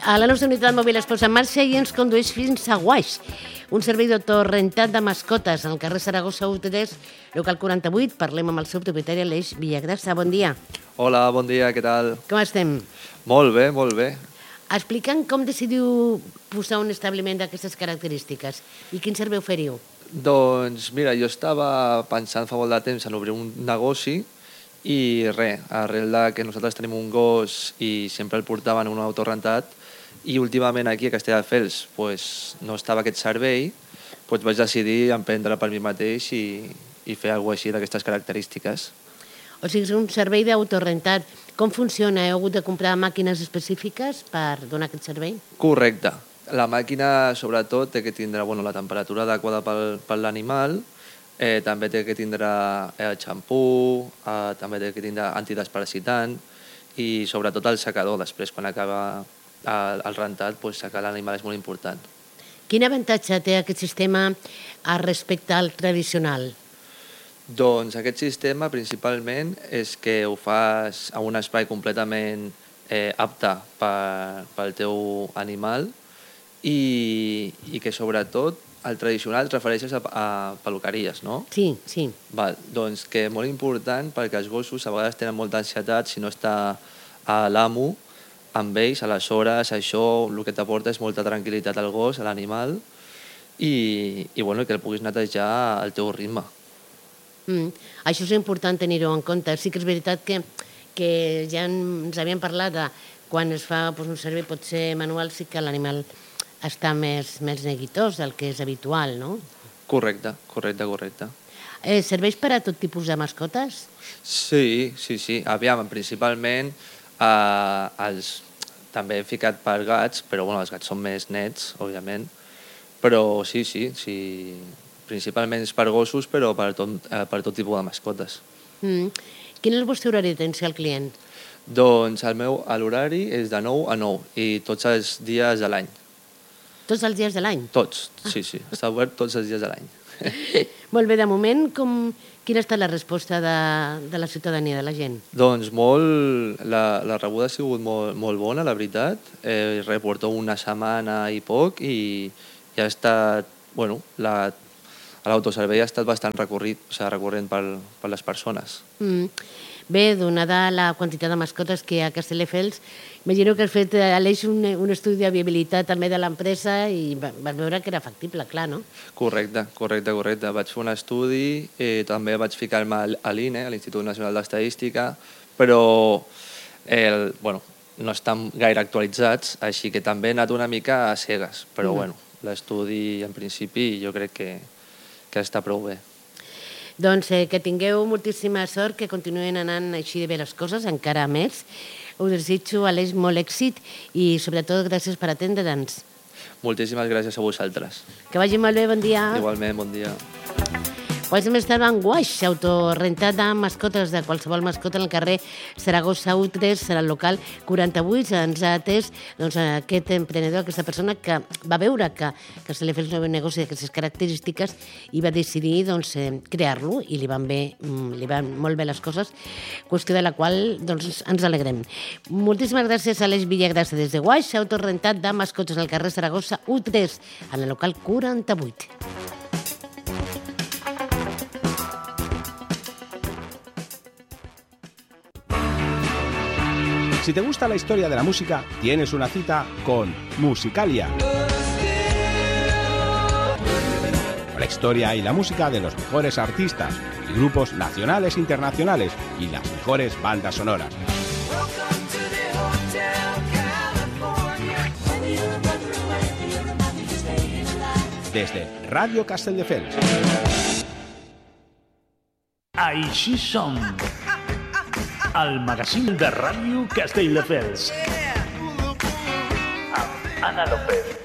A la nostra unitat mòbil es posa en marxa i ens condueix fins a Guaix, un servei d'autorrentat de mascotes al carrer Saragossa 1-3, local 48. Parlem amb el seu propietari, Aleix Villagrasa. Bon dia. Hola, bon dia, què tal? Com estem? Molt bé, molt bé. Explica'm com decidiu posar un establiment d'aquestes característiques i quin servei oferiu. Doncs mira, jo estava pensant fa molt de temps en obrir un negoci i res, arrel de que nosaltres tenim un gos i sempre el portaven en un autorrentat i últimament aquí a Castelldefels no estava aquest servei, vaig decidir emprendre per mi mateix i fer alguna cosa així d'aquestes característiques. O sigui, és un servei d'autorrentat. Com funciona? Heu hagut de comprar màquines específiques per donar aquest servei? Correcte. La màquina, sobretot, té que tindre la temperatura adequada per l'animal, també té que tindre xampú, també té que tindre antidesparasitant i sobretot el secador. Després, quan acaba el rentat, secar l'animal és molt important. Quin avantatge té aquest sistema respecte al tradicional? Doncs aquest sistema principalment és que ho fas a un espai completament apte pel teu animal i que sobretot el tradicional et refereixes a peluqueries, no? Sí, sí. Doncs que és molt important perquè els gossos a vegades tenen molta ansietat si no està l'amo amb ells, aleshores això el que t'aporta és molta tranquil·litat al gos, a l'animal i que el puguis netejar al teu ritme. Això és important tenir-ho en compte. Sí que és veritat que ja ens havíem parlat de quan es fa un servei potser manual sí que l'animal està més neguitós del que és habitual, no? Correcte. Serveix per a tot tipus de mascotes? Sí. Aviam, principalment també he ficat per gats, però els gats són més nets, òbviament. Però sí, principalment és per gossos, però per tot tipus de mascotes. Quin és el vostre horari d'atenció al client? Doncs l'horari és de 9 a 9 i tots els dies de l'any. Tots els dies de l'any? Tots, sí. Està obert tots els dies de l'any. Molt bé, de moment, quina ha estat la resposta de la ciutadania, de la gent? Doncs la rebuda ha sigut molt bona, la veritat. Porto una setmana i poc i ha estat, l'autoservei ha estat bastant recurrent per les persones. Bé, donada la quantitat de mascotes que hi ha a Castelldefels, imagino que has fet, Aleix, un estudi de viabilitat també de l'empresa i vas veure que era factible, clar, no? Correcte. Vaig fer un estudi, també vaig ficar-me a l'INE, a l'Institut Nacional d'Estadística, però no estan gaire actualitzats, així que també he anat una mica a cegues, però l'estudi en principi jo crec que està prou bé. Doncs que tingueu moltíssima sort, que continuïn anant així de bé les coses, encara més. Us desitjo, Aleix, molt èxit i sobretot gràcies per atendre'ns. Moltíssimes gràcies a vosaltres. Que vagi molt bé, bon dia. Igualment, bon dia. Hem estat en Guaix, autorrentat de mascotes, de qualsevol mascota en el carrer Saragossa 1-3, serà el local 48. Ens ha atès aquest emprenedor, aquesta persona que va veure que se li fes un negoci d'aquestes característiques i va decidir crear-lo i li van molt bé les coses, qüestió de la qual ens alegrem. Moltíssimes gràcies a Aleix Villagrasa des de Guaix, autorrentat de mascotes al carrer Saragossa 1-3, en el local 48. Si te gusta la historia de la música, tienes una cita con Musicalia. La historia y la música de los mejores artistas y grupos nacionales e internacionales y las mejores bandas sonoras. Desde Radio Castelldefels. Així som. El magazín de Ràdio Castelldefels. Amb Anna López.